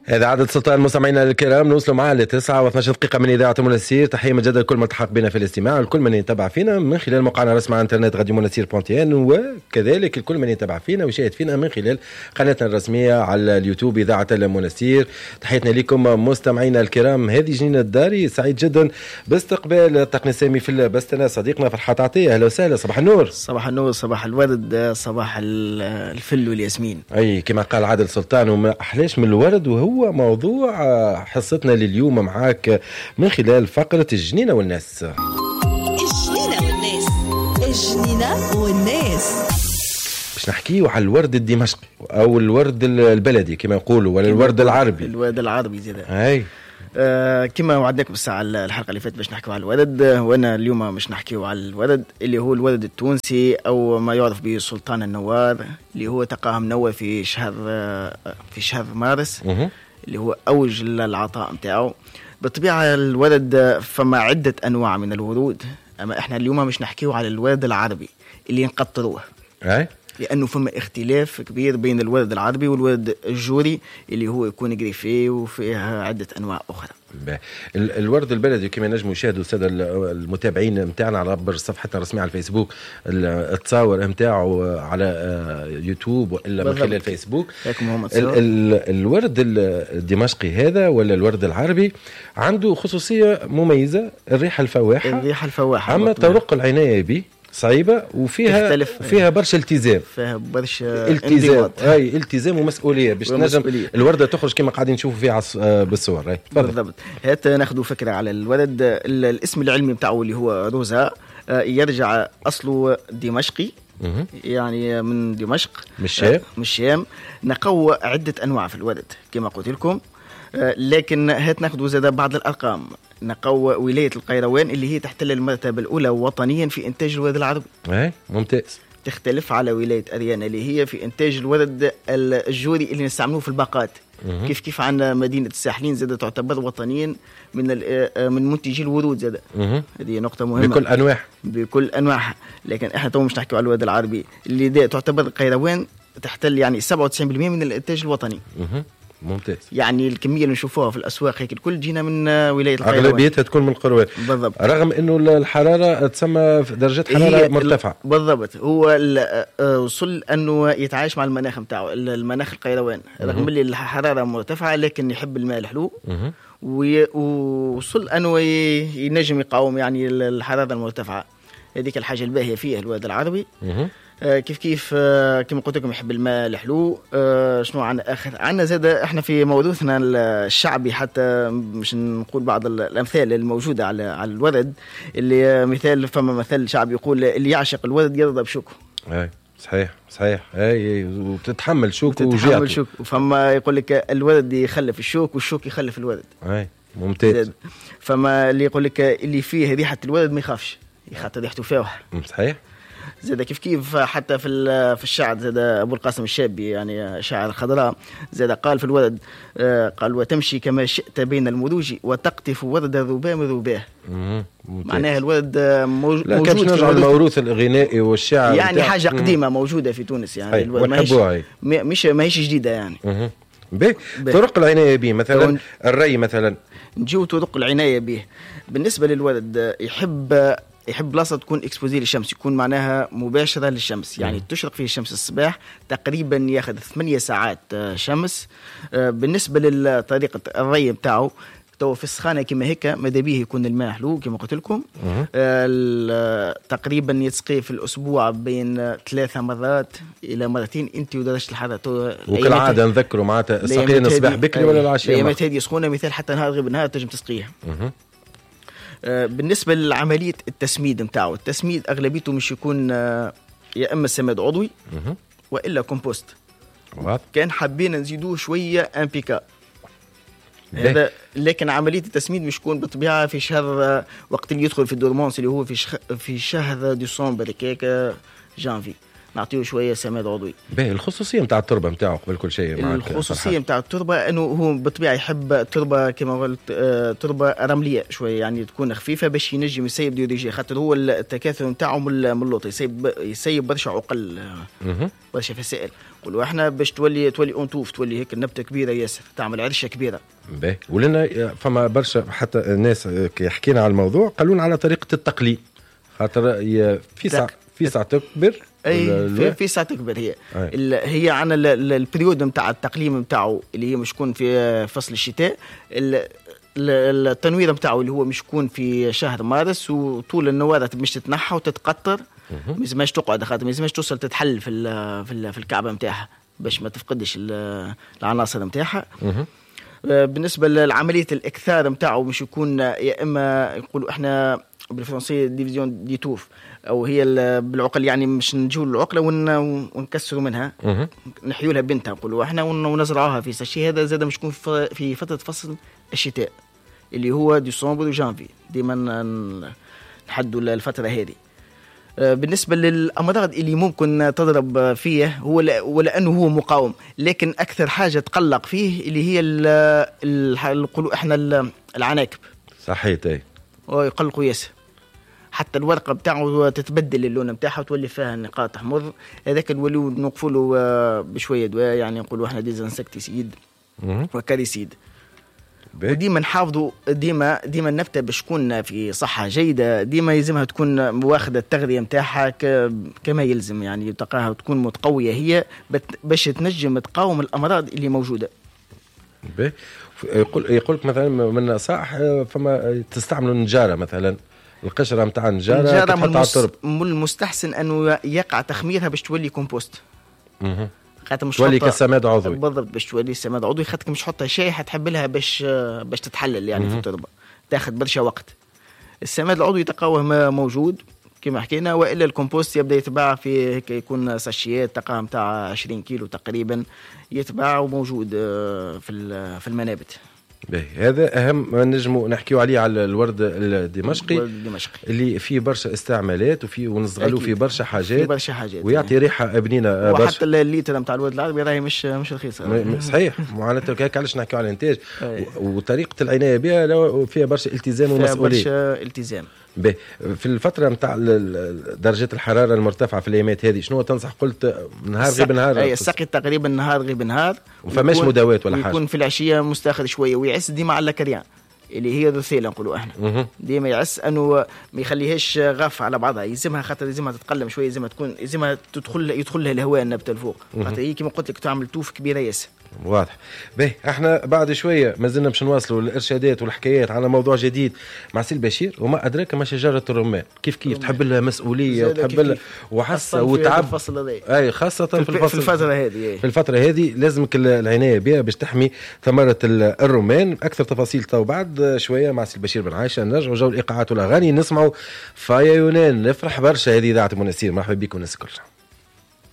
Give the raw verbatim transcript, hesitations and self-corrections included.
هذا عدد سلطان مستمعينا الكرام، نوصلوا معاه لتسعة واثناش دقيقة من إذاعة منسير. تحية مجددا لكل من التحق بنا في الاستماع، الكل من يتابع فينا من خلال موقعنا الرسمي على انترنت راديو منسير بونتين، وكذلك الكل من يتابع فينا ويشاهد فينا من خلال قناتنا الرسمية على اليوتيوب إذاعة المنسير. تحياتنا لكم مستمعينا الكرام. هذه جنينة الداري، سعيد جدا باستقبال التقني السامي في البستنة صديقنا فرحات عطية. أهلا وسهلا، صباح النور. صباح النور، صباح الورد، صباح الفل والياسمين. أي كما قال عادل سلطان، وما أحلاش من الورد، وهو موضوع حصتنا لليوم معاك من خلال فقرة الجنينة والناس. الجنينة والناس، الجنينة والناس. باش نحكيو على الورد الدمشقي أو الورد البلدي كما يقولوا، ولا الورد العربي. الورد العربي زيادة. أي آه كما وعدناكم بالساعة الحلقة اللي فاتت باش نحكيو على الورد، وانا اليوم مش نحكيو على الورد اللي هو الورد التونسي او ما يعرف به سلطان النوار، اللي هو تقاه منوى في شهر في شهر مارس مه. اللي هو اوج العطاء نتاعو. بالطبيعة الورد فما عدة انواع من الورود، اما احنا اليوم مش نحكيو على الورد العربي اللي نقطروه، أي لأنه فما اختلاف كبير بين الورد العربي والورد الجوري اللي هو يكون جريفي وفيها عدة أنواع أخرى. الورد البلدي كما نجموا يشاهدوا السادة المتابعين متاعنا على عبر صفحتنا الرسمية على الفيسبوك، التصاور متاعه على يوتيوب وإلا من خلال الفيسبوك. الورد الدمشقي هذا ولا الورد العربي عنده خصوصية مميزة، الريحة الفواحة. الريحة الفواحة أما طرق العناية به صعيبة، وفيها تختلف، فيها برشا التزام، فيها برشا التزام، اي التزام ومسؤوليه باش نجم الورده تخرج كما قاعدين نشوفوا فيها بالصور. اي بالضبط. هات ناخذوا فكره على الورد. الاسم العلمي بتاعه اللي هو روزا، يرجع اصله دمشقي، يعني من دمشق، من الشام. من الشام. نقوى عده انواع في الورد كما قلت لكم، لكن هات ناخذوا زاد بعض الارقام. نقوى ولاية القيروان اللي هي تحتل المرتبة الأولى وطنيا في إنتاج الورد العربي. أي ممتاز. تختلف على ولاية أريانا اللي هي في إنتاج الورد الجوري اللي نستعملوه في الباقات. مه. كيف كيف عندنا مدينة الساحلين زادة تعتبر وطنيا من من منتجي الورود زادة. هذه نقطة مهمة. بكل أنواع. بكل أنواعها. لكن إحنا تو مش نحكي على الورد العربي اللي تعتبر القيروان تحتل يعني سبعة وتسعين بالمئة من الإنتاج الوطني. مه. ممتاز. يعني الكميه اللي نشوفوها في الاسواق هيك الكل جينا من ولايه القيروان، اغلبيتها تكون من القروان. بالضبط. رغم انه الحراره تسمى درجه حراره مرتفعه. بالضبط. هو وصل انه يتعايش مع المناخ نتاعو، المناخ القيروان، رغم اللي الحراره مرتفعه لكن يحب الماء الحلو، ووصل انه ينجم يقاوم يعني الحراره المرتفعه. هذيك الحاجه الباهيه فيه الورد العربي. مه. آه كيف كيف آه كما قلت لكم يحب الماء الحلو. آه شنو عنا اخر؟ عنا زاد احنا في موروثنا الشعبي، حتى مش نقول بعض الامثال الموجوده على على الورد، اللي مثال فما مثل شعبي يقول اللي يعشق الورد يرضى بشوكه. اي صحيح صحيح. اي وبتتحمل شوك وجاته. بتتحمل شوك. فما يقول لك الورد يخلف الشوك والشوك يخلف الورد. اي ممتاز. فما اللي يقول لك اللي فيه ريحه الورد ما يخافش، يخاطر ريحته فاوح. صحيح. زاد كيف كيف حتى في في الشعر زاد أبو القاسم الشابي يعني شاعر الخضراء زاد قال في الورد، قال وتمشي كما شئت بين المروج وتقطف ورد الربام رباه. معناها الورد موجود. لا كانش نرجع الموروث الغنائي والشعر يعني حاجة قديمة موجودة في تونس، يعني الورد مش ماهيش جديدة يعني. به طرق العناية به مثلا الري مثلا. نجيو طرق العناية به بالنسبة للورد، يحب يحب بلاصه تكون اكسبوزي للشمس، يكون معناها مباشره للشمس، يعني تشرق فيه الشمس الصباح، تقريبا ياخذ ثمانية ساعات شمس. بالنسبه لطريقه الري بتاعه تو في السخانه كما هيك ماذا بيه يكون الماء حلو كما قلت لكم. تقريبا يتسقي في الاسبوع بين ثلاثة مرات الى مرتين انت ودرجه الحراره. وكالعاده نذكروا معناتها سقينا الصباح بكري ولا العشيه. الايامات هذه سخونه مثال حتى نهار غير نهار تنجم تسقيها. بالنسبة لعملية التسميد متاعه، التسميد أغلبيته مش يكون يا إما سماد عضوي وإلا كومبوست. كان حابين نزيدوه شوية أمبيكا هذا، لكن عملية التسميد مش يكون بالطبيعة في شهر وقت اللي يدخل في الدورمونس اللي هو في شخ... في شهر ديسمبر كيكا جانفي نعطيه شويه سماد عضوي. باهي الخصوصيه نتاع التربه نتاعو قبل كل شيء معك. الخصوصيه نتاع التربه انه هو بالطبيعه يحب تربه كما قلت آه تربه رمليه شويه، يعني تكون خفيفه باش ينجم يسيب ديوريجي، خاطر هو التكاثر نتاعو من اللوط يسيب يسيب برشا عقل برشا فسائل، نقولوا احنا باش تولي تولي اونتوف، تولي هيك النبته كبيره ياسر، تعمل عرشه كبيره. باهي. ولنا فما برشا حتى الناس كي حكينا على الموضوع قالوا لنا على طريقه التقليم، خاطر في ساعه في ساعه تكبر. اي في, في ساعه تكبر هي أي. هي عن البريود نتاع التقليم نتاعو اللي هي مش تكون في فصل الشتاء، التنوير نتاعو اللي هو مش يكون في شهر مارس، وطول النواه مش تتنحى وتتقطر، ما لازمش تقعد، خاطر ما لازمش توصل تتحل في في, في الكعبه نتاعها باش ما تفقدش العناصر نتاعها. بالنسبه لعمليه الاكثار نتاعو مش يكون يا اما يقولوا احنا بالفرنسيه ديفيزيون دي توف، او هي بالعقل، يعني مش نجيو العقله ونكسروا منها نحيوا لها بنتها نقولوا احنا ونزرعوها في ساشي. هذا زاد مش يكون في فتره فصل الشتاء اللي هو ديسمبر وجانفي، ديما نحدوا الفتره هذه. بالنسبه للامراض اللي ممكن تضرب فيه هو ولانه هو مقاوم، لكن اكثر حاجه تقلق فيه اللي هي نقولوا احنا العناكب. صحيح. اي ويقلقوا ياسر، حتى الورقه بتاعه تتبدل اللون بتاعها وتولي فيها نقاط احمر، هذاك نوليو نوقفوا له بشويه دواء، يعني نقولوا احنا ديزانسكتيسيد وكاريسيد. وديما نحافظوا ديما ديما النبته باش تكون في صحه جيده، ديما يلزمها تكون واخده التغذيه نتاعها كما يلزم، يعني تلقاها تكون متقويه هي باش تنجم تقاوم الامراض اللي موجوده. باهي. يقول يقول لك مثلا من نصائح فما تستعملوا النجاره، مثلا القشره نتاع النجاره تحطها على الترب، من المستحسن انه يقع تخميرها باش تولي كومبوست. اها خاطر مش تولي كسماد عضوي. بالضبط، باش تولي سماد عضوي، خاطر مش تحطها شيء حتحب لها باش باش تتحلل يعني. مه. في التربه تاخذ برشا وقت. السماد العضوي تلقاوه موجود كما حكينا، والا الكومبوست يبدا يتباع في هيك، يكون ساشيات تلقاها نتاع عشرين كيلو تقريبا، يتباع وموجود في في المنابت. باهي. هذا اهم ما نجموا نحكيو عليه، على الورد الدمشقي الدمشقي اللي فيه برشا استعمالات وفي ونصغلوا فيه برشا حاجات، برشا حاجات ويعطي ريحه بنينه برشا. وحتى الليتر نتاع الورد العربي راهي مش مش رخيصه. صحيح. معناتها هيك علاش نحكيو على الانتاج وطريقه العنايه بها فيها برشا التزام ومسؤوليه. برشا التزام. باهي. في الفتره نتاع درجه الحراره المرتفعه في الايامات هذه شنو تنصح؟ قلت نهار غير نهار. اي السقي تقريبا نهار غير نهار، وفماش مداوات ولا حاجه. يكون في العشيه مستاخر شويه، ويعس ديما على كريان اللي هي الرثيله نقولوا احنا. ديما يعس انه ما يخليهاش غاف على بعضها، يلزمها خاطر يلزمها تتقلم شويه، يلزمها تكون يلزمها تدخل يدخل لها الهواء النبته الفوق، خاطر هي كما قلت لك تعمل توف كبيره ياسر. واضح. باهي. احنا بعد شويه مازلنا باش نواصلوا الارشادات والحكايات على موضوع جديد مع سي البشير. وما ادراك ما شجره الرمان، كيف كيف تحب لها مسؤوليه وتحب لها وحاسه وتعب. اي خاصه في, في, في الفتره هذه. في الفتره هذه لازمك العنايه بها باش تحمي ثمره الرمان. اكثر تفاصيل تو بعد شويه مع سي البشير بن عايشه. نرجعوا جو الايقاعات والاغاني، نسمعوا فايا يونان. نفرح برشا، هذه اذاعه منى سير. مرحبا بكم الناس الكل.